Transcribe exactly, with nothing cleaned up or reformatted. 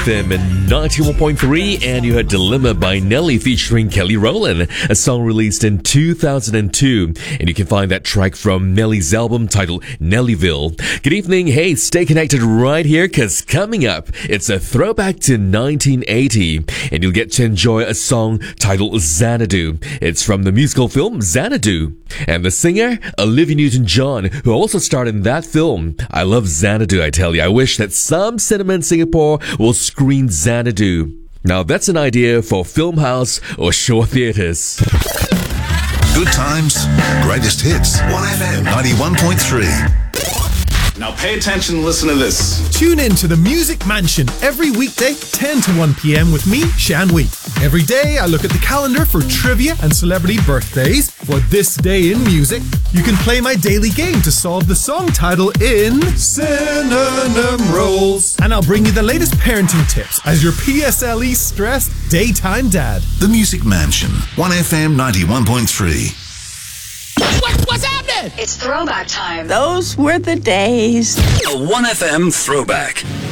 F M ninety-one point three, and you heard Dilemma by Nelly featuring Kelly Rowland, a song released in two thousand two. And you can find that track from Nelly's album titled Nellyville. Good evening. Hey, stay connected right here, because coming up, it's a throwback to nineteen eighty, and you'll get to enjoy a song titled Xanadu. It's from the musical film Xanadu. And the singer, Olivia Newton-John, who also starred in that film. I love Xanadu, I tell you. I wish that some cinema in Singapore will screen Xanadu. Now, that's an idea for Filmhouse or Shaw Theatres. Good times, greatest hits. one F M ninety-one point three. Now pay attention and listen to this. Tune in to the Music Mansion every weekday, ten to one p.m. with me, Shan Wee. Every day, I look at the calendar for trivia and celebrity birthdays. For this day in music, you can play my daily game to solve the song title in Synonym Rolls. And I'll bring you the latest parenting tips as your P S L E stressed daytime dad. The Music Mansion, one F M ninety-one point three. What, what's happening? It's throwback time. Those were the days. A one F M throwback.